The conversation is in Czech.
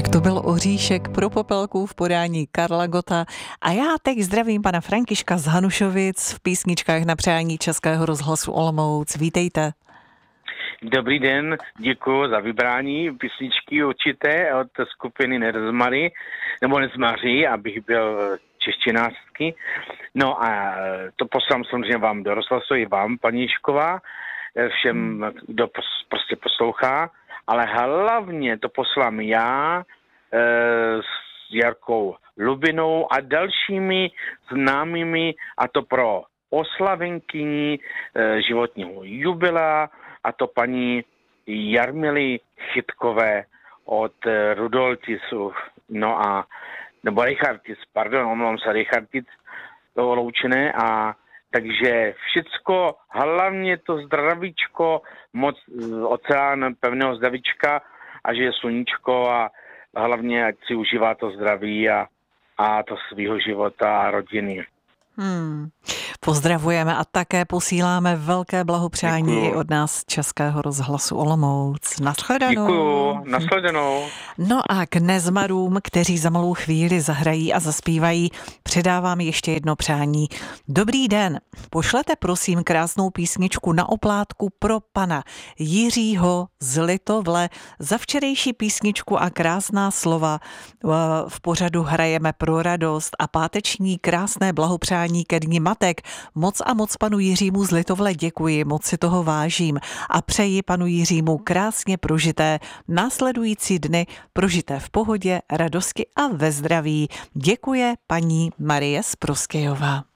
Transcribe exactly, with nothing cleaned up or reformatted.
Tak to byl oříšek pro popelku v podání Karla Gotta. A já teď zdravím pana Františka z Hanušovic v písničkách na přání Českého rozhlasu Olomouc. Vítejte. Dobrý den, děkuji za vybrání písničky určité od skupiny Nerozmary, nebo Nezmaří, abych byl češtinářský. No a to poslám samozřejmě vám do rozhlasu, i vám, paní Ježková, všem, kdo prostě poslouchá, ale hlavně to poslám já e, s Jarkou Lubinou a dalšími známými, a to pro oslavenkyni e, životního jubilea, a to paní Jarmily Chytkové od e, Rudoltisu, no a, nebo Richartic, pardon, omlouvám se, Richartic, to Loučené, a takže všecko, hlavně to zdravíčko, moc oceán pevného zdravíčka a že je sluníčko a hlavně ať si užívá to zdraví a, a to svýho života a rodiny. Hmm. Pozdravujeme a také posíláme velké blahopřání Děkuju. i od nás Českého rozhlasu Olomouc. Nashledanou. Děkuju, nashledanou. No a k Nezmarům, kteří za malou chvíli zahrají a zaspívají, předávám ještě jedno přání. Dobrý den, pošlete prosím krásnou písničku na oplátku pro pana Jiřího z Litovle za včerejší písničku a krásná slova. V pořadu Hrajeme pro radost a páteční krásné blahopřání ke dni matek. Moc a moc panu Jiřímu z Litovle děkuji, moc si toho vážím a přeji panu Jiřímu krásně prožité následující dny, prožité v pohodě, radosti a ve zdraví. Děkuje paní Marie z Prostějova.